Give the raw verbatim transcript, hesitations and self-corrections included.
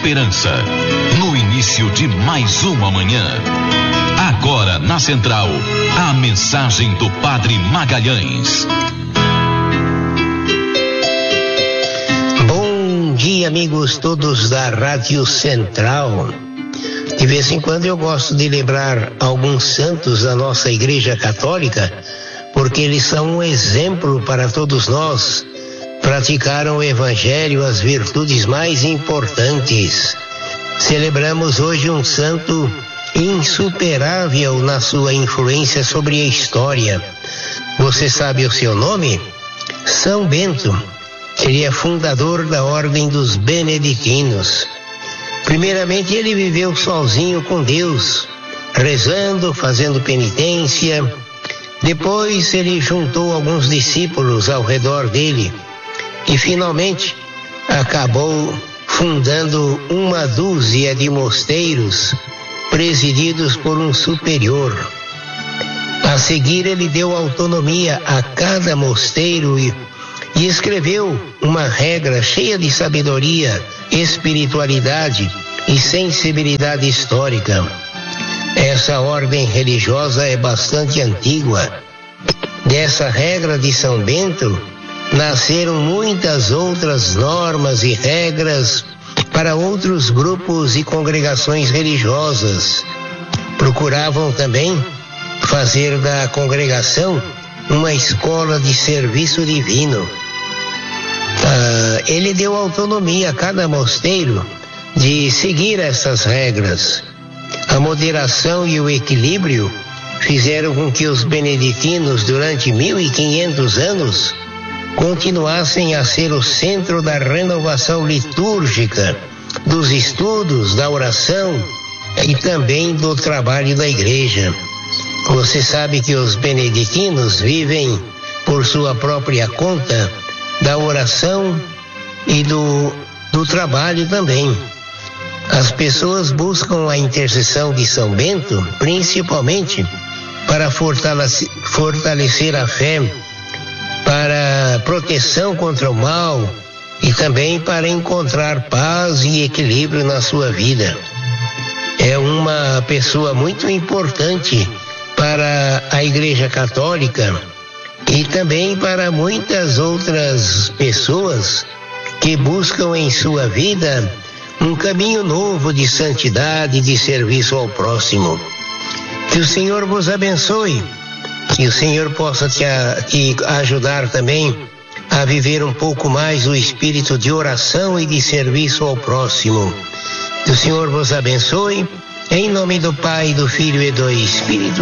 esperança, no início de mais uma manhã. Agora na Central, a mensagem do Padre Magalhães. Bom dia, amigos todos da Rádio Central. De vez em quando eu gosto de lembrar alguns santos da nossa Igreja Católica, porque eles são um exemplo para todos nós. Praticaram o Evangelho, as virtudes mais importantes. Celebramos hoje um santo insuperável na sua influência sobre a história. Você sabe o seu nome? São Bento. Ele é fundador da Ordem dos Beneditinos. Primeiramente, ele viveu sozinho com Deus, rezando, fazendo penitência. Depois, ele juntou alguns discípulos ao redor dele e, finalmente, acabou fundando uma dúzia de mosteiros presididos por um superior. A seguir, ele deu autonomia a cada mosteiro e, e escreveu uma regra cheia de sabedoria, espiritualidade e sensibilidade histórica. Essa ordem religiosa é bastante antiga. Dessa regra de São Bento nasceram muitas outras normas e regras para outros grupos e congregações religiosas. Procuravam também fazer da congregação uma escola de serviço divino. Ah, ele deu autonomia a cada mosteiro de seguir essas regras. A moderação e o equilíbrio fizeram com que os beneditinos, durante mil e quinhentos anos, continuassem a ser o centro da renovação litúrgica, dos estudos, da oração e também do trabalho da igreja. Você sabe que os beneditinos vivem por sua própria conta da oração e do, do trabalho também. As pessoas buscam a intercessão de São Bento, principalmente para fortalecer, fortalecer a fé, para proteção contra o mal e também para encontrar paz e equilíbrio na sua vida. É uma pessoa muito importante para a Igreja Católica e também para muitas outras pessoas que buscam em sua vida um caminho novo de santidade e de serviço ao próximo. Que o Senhor vos abençoe, que o Senhor possa te, te ajudar também a viver um pouco mais o espírito de oração e de serviço ao próximo. Que o Senhor vos abençoe, em nome do Pai, do Filho e do Espírito